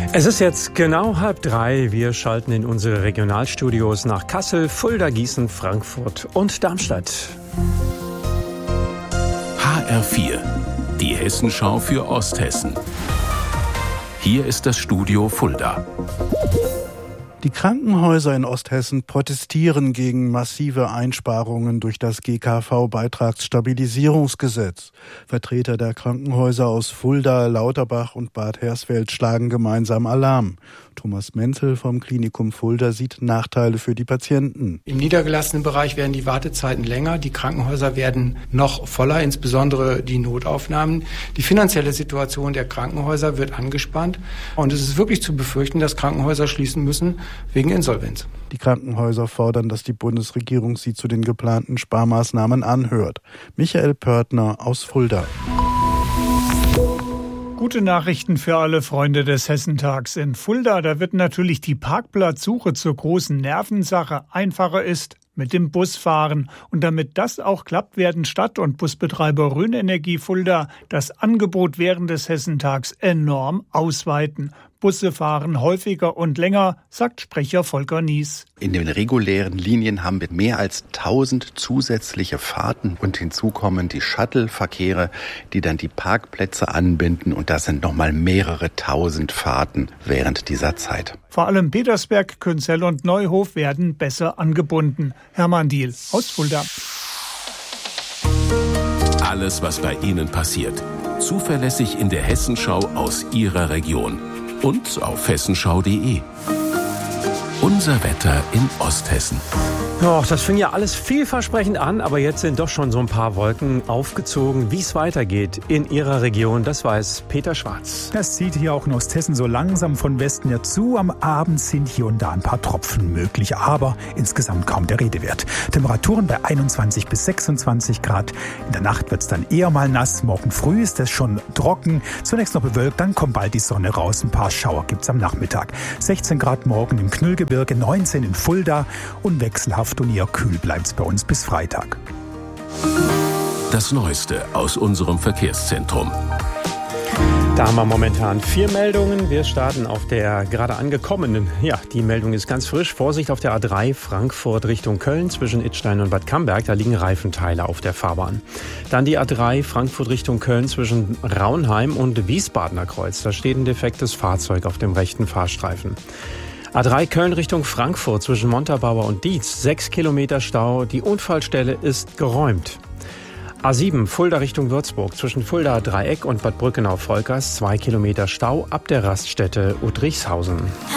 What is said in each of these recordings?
Es ist jetzt genau 2:30. Wir schalten in unsere Regionalstudios nach Kassel, Fulda, Gießen, Frankfurt und Darmstadt. HR4, die Hessenschau für Osthessen. Hier ist das Studio Fulda. Die Krankenhäuser in Osthessen protestieren gegen massive Einsparungen durch das GKV-Beitragsstabilisierungsgesetz. Vertreter der Krankenhäuser aus Fulda, Lauterbach und Bad Hersfeld schlagen gemeinsam Alarm. Thomas Menzel vom Klinikum Fulda sieht Nachteile für die Patienten. Im niedergelassenen Bereich werden die Wartezeiten länger, die Krankenhäuser werden noch voller, insbesondere die Notaufnahmen. Die finanzielle Situation der Krankenhäuser wird angespannt und es ist wirklich zu befürchten, dass Krankenhäuser schließen müssen wegen Insolvenz. Die Krankenhäuser fordern, dass die Bundesregierung sie zu den geplanten Sparmaßnahmen anhört. Michael Pörtner aus Fulda. Gute Nachrichten für alle Freunde des Hessentags. In Fulda, da wird natürlich die Parkplatzsuche zur großen Nervensache. Einfacher ist mit dem Bus fahren. Und damit das auch klappt, werden Stadt- und Busbetreiber Rhön-Energie Fulda das Angebot während des Hessentags enorm ausweiten. Busse fahren häufiger und länger, sagt Sprecher Volker Nies. In den regulären Linien haben wir mehr als 1000 zusätzliche Fahrten und hinzu kommen die Shuttle-Verkehre, die dann die Parkplätze anbinden und das sind nochmal mehrere tausend Fahrten während dieser Zeit. Vor allem Petersberg, Künzell und Neuhof werden besser angebunden. Hermann Diehl aus Fulda. Alles, was bei Ihnen passiert. Zuverlässig in der Hessenschau aus Ihrer Region. Und auf hessenschau.de. Unser Wetter in Osthessen. Och, das fing ja alles vielversprechend an, aber jetzt sind doch schon so ein paar Wolken aufgezogen. Wie es weitergeht in Ihrer Region, das weiß Peter Schwarz. Das zieht hier auch in Osthessen so langsam von Westen her zu. Am Abend sind hier und da ein paar Tropfen möglich, aber insgesamt kaum der Rede wert. Temperaturen bei 21 bis 26 Grad. In der Nacht wird es dann eher mal nass. Morgen früh ist es schon trocken. Zunächst noch bewölkt, dann kommt bald die Sonne raus. Ein paar Schauer gibt's am Nachmittag. 16 Grad morgen im Knüllgebirge, 19 in Fulda und wechselhaft und eher kühl bleibt's bei uns bis Freitag. Das Neueste aus unserem Verkehrszentrum. Da haben wir momentan 4 Meldungen. Wir starten auf der gerade angekommenen. Ja, die Meldung ist ganz frisch. Vorsicht auf der A3 Frankfurt Richtung Köln zwischen Idstein und Bad Camberg. Da liegen Reifenteile auf der Fahrbahn. Dann die A3 Frankfurt Richtung Köln zwischen Raunheim und Wiesbadener Kreuz. Da steht ein defektes Fahrzeug auf dem rechten Fahrstreifen. A3 Köln Richtung Frankfurt zwischen Montabaur und Dietz, 6 Kilometer Stau. Die Unfallstelle ist geräumt. A7 Fulda Richtung Würzburg zwischen Fulda Dreieck und Bad Brückenau-Volkers, 2 Kilometer Stau ab der Raststätte Udrichshausen.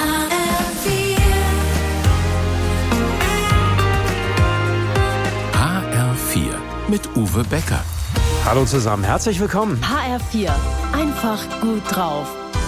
HR4 mit Uwe Becker. Hallo zusammen, herzlich willkommen. HR4, einfach gut drauf.